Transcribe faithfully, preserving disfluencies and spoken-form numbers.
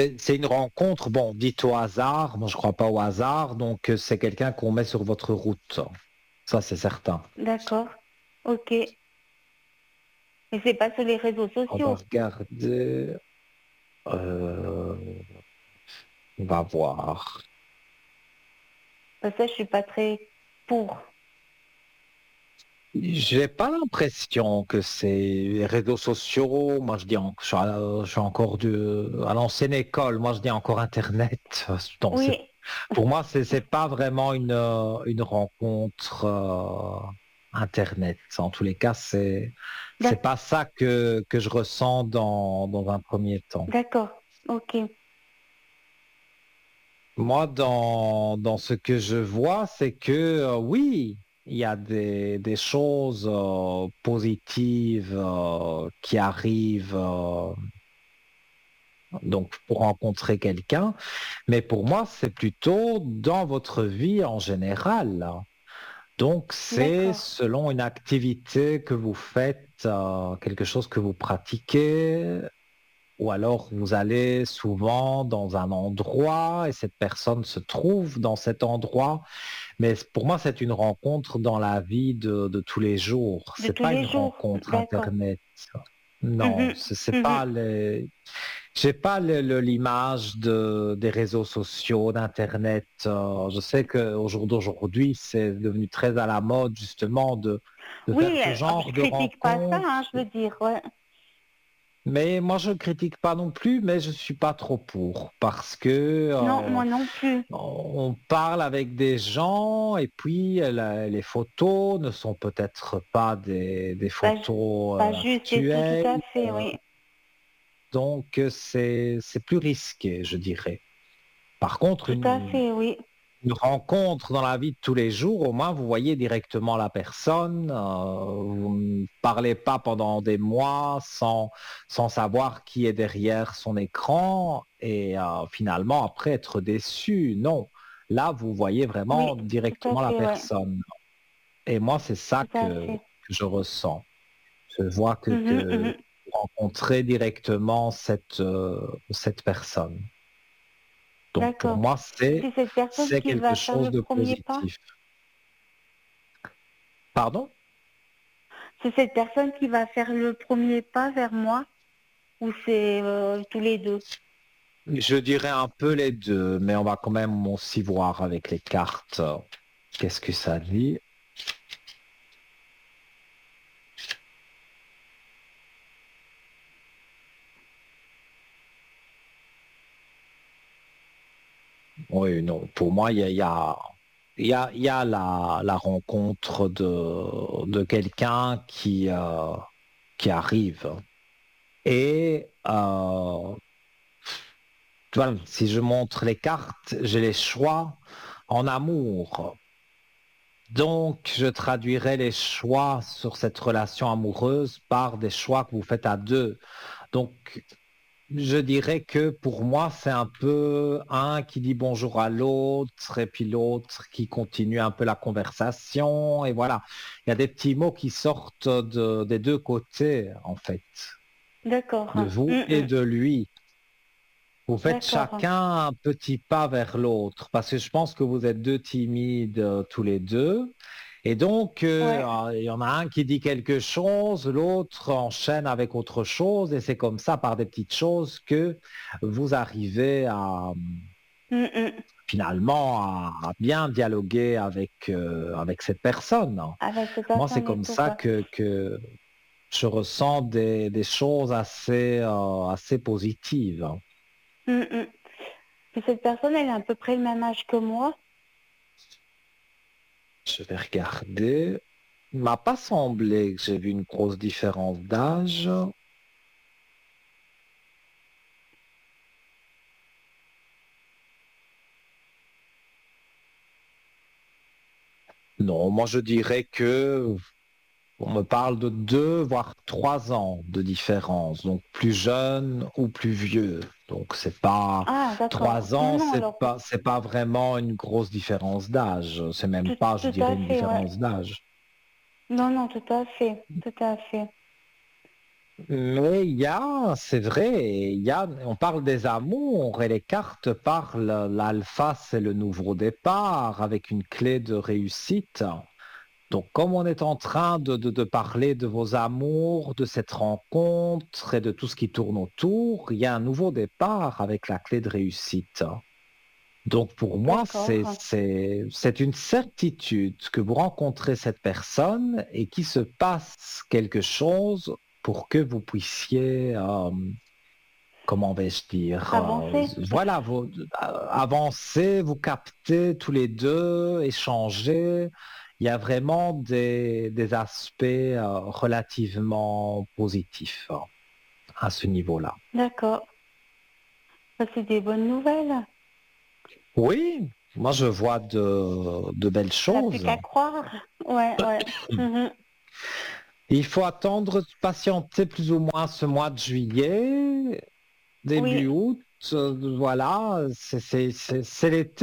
C'est, c'est une rencontre, bon, dites au hasard, moi je crois pas au hasard, donc euh, c'est quelqu'un qu'on met sur votre route. Ça, c'est certain. D'accord. Ok. Et c'est pas sur les réseaux On va sociaux. regarder. euh, on va voir. Parce que ça, je suis pas très pour. J'ai pas l'impression que c'est les réseaux sociaux. Moi, je dis, en- je suis, à- je suis encore de, à l'ancienne école. Moi, je dis encore Internet. Donc, c'est, Oui, pour moi, c'est, c'est pas vraiment une, euh, une rencontre euh, Internet. En tous les cas, c'est, c'est d'ac- pas ça que, que je ressens dans, dans un premier temps. d'accord. Ok. Moi, dans, dans ce que je vois, c'est que euh, oui, il y a des, des choses euh, positives euh, qui arrivent euh, donc pour rencontrer quelqu'un, mais pour moi, c'est plutôt dans votre vie en général. Donc, c'est D'accord. selon une activité que vous faites, euh, quelque chose que vous pratiquez, ou alors vous allez souvent dans un endroit et cette personne se trouve dans cet endroit. Mais pour moi, c'est une rencontre dans la vie de, de tous les jours. De C'est tous pas les une jours. rencontre D'accord. Internet. Non, Mhm, c'est c'est mhm. pas les... J'ai pas le- le- l'image de, des réseaux sociaux, d'Internet. Euh, je sais qu'au jour d'aujourd'hui, c'est devenu très à la mode justement de, de faire Oui, ce euh, je genre de critique pas ça, rencontres. hein, je veux dire. Ouais. Mais moi, je critique pas non plus, mais je suis pas trop pour parce que Non, euh, moi non plus. on parle avec des gens et puis euh, la- les photos ne sont peut-être pas des, des Pas, ju- photos pas euh, juste et tout, tout actuelles, à fait, oui. donc euh, c'est c'est plus risqué, je dirais. Par contre, Tout à une, fait, oui. une rencontre dans la vie de tous les jours, au moins vous voyez directement la personne, euh, vous ne parlez pas pendant des mois sans, sans savoir qui est derrière son écran et euh, finalement après être déçu. Non, là vous voyez Oui, vraiment tout à directement la fait, ouais. personne. Et moi c'est ça Tout à que, fait. que je ressens. Je vois que, Mhm, que mhm. vous rencontrez directement cette, euh, cette personne. Donc pour D'accord. moi, Et c'est c'est cette personne c'est qui quelque va faire chose le de premier pas? positif. Pardon? C'est cette personne qui va faire le premier pas vers moi ou c'est euh, tous les deux? Je dirais un peu les deux, mais on va quand même aussi voir avec les cartes euh, qu'est-ce que ça dit. Oui, non, pour moi, il y a, il y a, il y a, il y a la, la rencontre de, de quelqu'un qui, euh, qui arrive. Et euh, tu vois, si je montre les cartes, j'ai les choix en amour. Donc, je traduirais les choix sur cette relation amoureuse par des choix que vous faites à deux. Donc, je dirais que pour moi, c'est un peu un qui dit bonjour à l'autre et puis l'autre qui continue un peu la conversation. Et voilà, il y a des petits mots qui sortent de- des deux côtés, en fait, D'accord. de vous Mm, et mm. de lui. Vous faites D'accord. chacun un petit pas vers l'autre parce que je pense que vous êtes deux timides euh, tous les deux. Et donc, Ouais. euh, il y en a un qui dit quelque chose, l'autre enchaîne avec autre chose, et c'est comme ça, par des petites choses, que vous arrivez à Mm, mm. finalement à, à bien dialoguer avec, euh, avec cette personne. Avec cette Moi, c'est personne et comme tout, ça quoi. que, que je ressens des, des choses assez, euh, assez positives. Mm, mm. Et cette personne, elle a à peu près le même âge que moi. Je vais regarder. Il m'a pas semblé que j'ai vu une grosse différence d'âge. Non, moi je dirais que on me parle de deux, voire trois ans de différence, donc plus jeune ou plus vieux. Donc c'est pas Ah, d'accord. trois Non, ans, non, c'est alors, pas c'est pas vraiment une grosse différence d'âge. C'est même tout, pas, je tout dirais, à une fait, ouais. différence d'âge. Non, non, tout à fait. Tout à fait. Mais il y a, c'est vrai, il y a, on parle des amours et les cartes parlent, l'alpha c'est le nouveau départ avec une clé de réussite. Donc comme on est en train de, de- de parler de vos amours, de cette rencontre et de tout ce qui tourne autour, il y a un nouveau départ avec la clé de réussite. Donc pour moi, c'est, D'accord. c'est, c'est une certitude que vous rencontrez cette personne et qu'il se passe quelque chose pour que vous puissiez, euh, comment vais-je dire, euh, Avancer. voilà, vous, euh, avancer, vous capter tous les deux, échanger. Il y a vraiment des, des aspects euh, relativement positifs hein, à ce niveau-là. D'accord. Ça, c'est des bonnes nouvelles. Oui, moi je vois de, de belles On n'a plus choses. qu'à croire. Ouais, ouais. Mhm. Il faut attendre, patienter plus ou moins ce mois de juillet, début Oui. août, euh, voilà, c'est c'est- c'est- c'est l'été.